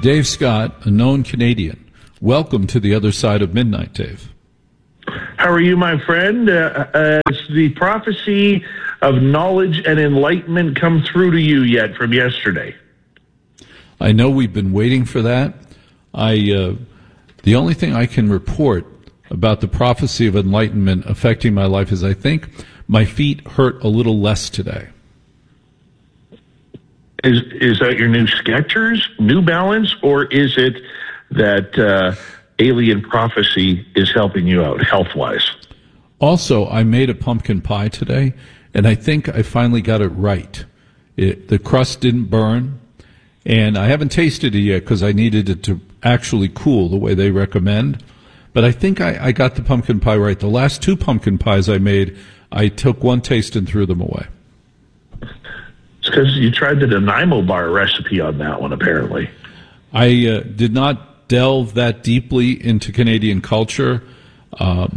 Dave Scott, a known Canadian. Welcome to the other side of midnight, Dave. How are you, my friend? Has the prophecy of knowledge and enlightenment come through to you yet from yesterday? I know we've been waiting for that. The only thing I can report about the prophecy of enlightenment affecting my life is I think my feet hurt a little less today. Is that your new Skechers, New Balance, or is it that alien prophecy is helping you out health-wise? Also, I made a pumpkin pie today, and I think I finally got it right. The crust didn't burn, and I haven't tasted it yet because I needed it to actually cool the way they recommend. But I think I got the pumpkin pie right. The last two pumpkin pies I made, I took one taste and threw them away. It's because you tried the Nanaimo bar recipe on that one, apparently. I did not delve that deeply into Canadian culture. I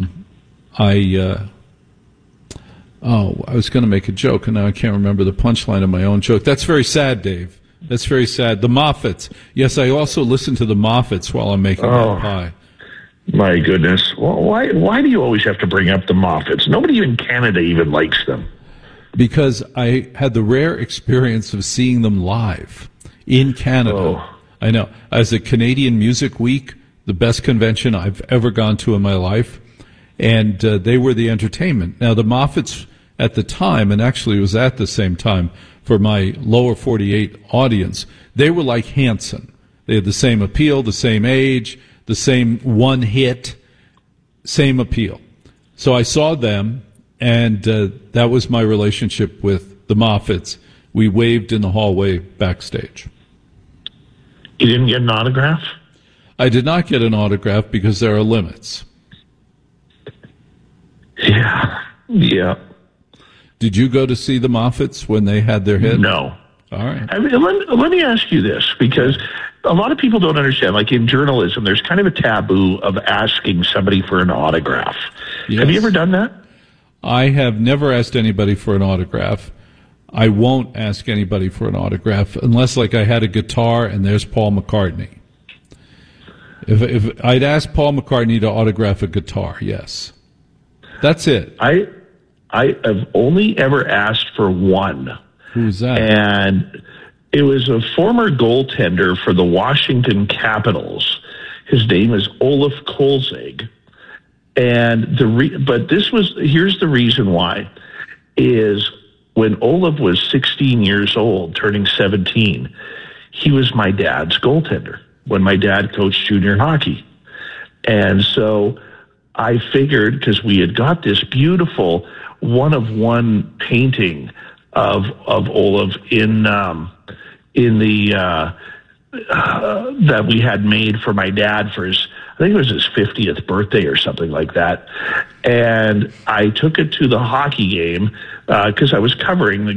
was going to make a joke, and now I can't remember the punchline of my own joke. That's very sad, Dave. That's very sad. The Moffats. Yes, I also listen to the Moffats while I'm making that pie. My goodness. Well, why do you always have to bring up the Moffats? Nobody in Canada even likes them. Because I had the rare experience of seeing them live in Canada. Oh. I know. As a Canadian Music Week, the best convention I've ever gone to in my life, and they were the entertainment. Now, the Moffats at the time, and actually it was at the same time for my lower 48 audience, they were like Hanson. They had the same appeal, the same age, the same one hit, same appeal. So I saw them, and that was my relationship with the Moffats. We waved in the hallway backstage. You didn't get an autograph? I did not get an autograph because there are limits. Yeah. Did you go to see the Moffats when they had their hit? No. All right. I mean, let me ask you this, because a lot of people don't understand, like in journalism, there's kind of a taboo of asking somebody for an autograph. Yes. Have you ever done that? I have never asked anybody for an autograph. I won't ask anybody for an autograph unless, like, I had a guitar and there's Paul McCartney. If I'd ask Paul McCartney to autograph a guitar, yes. That's it. I have only ever asked for one. Who's that? And it was a former goaltender for the Washington Capitals. His name is Olaf Kolzig. And here's the reason why, is when Olaf was 16 years old, turning 17, he was my dad's goaltender when my dad coached junior hockey. And so I figured, because we had got this beautiful one-of-one painting of Olaf in the that we had made for my dad for his, I think it was his 50th birthday or something like that. And I took it to the hockey game because I was covering the